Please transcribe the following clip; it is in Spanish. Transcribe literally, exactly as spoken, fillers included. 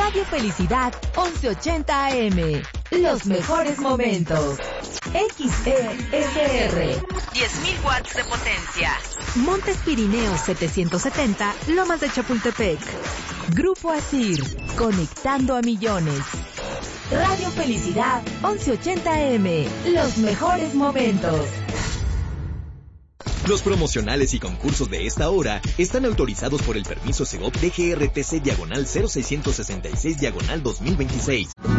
Radio Felicidad once ochenta A M. Los mejores momentos. X E S R. diez mil watts de potencia. Montes Pirineos setecientos setenta, Lomas de Chapultepec. Grupo Asir, conectando a millones. Radio Felicidad once ochenta A M. Los mejores momentos. Los promocionales y concursos de esta hora están autorizados por el permiso Segov D G R T C diagonal cero seiscientos sesenta y seis diagonal dos mil veintiséis.